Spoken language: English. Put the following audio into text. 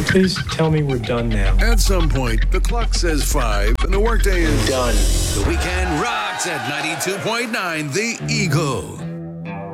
Please tell me we're done now. At some point, the clock says 5 and the workday is Done. The Weekend rocks at 92.9 The Eagle.